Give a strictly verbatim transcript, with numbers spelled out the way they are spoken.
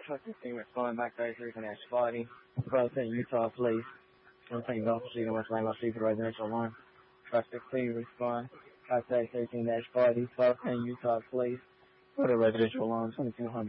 Truck fifteen respond back thirty-three from that forty. twelve ten Utah Police. Something Gulf Street and West Lane Street for the residential alarm. Truck fifteen respond. Contact thirteen forty. twelve ten Utah Police for the residential alarm. twenty-two hundred.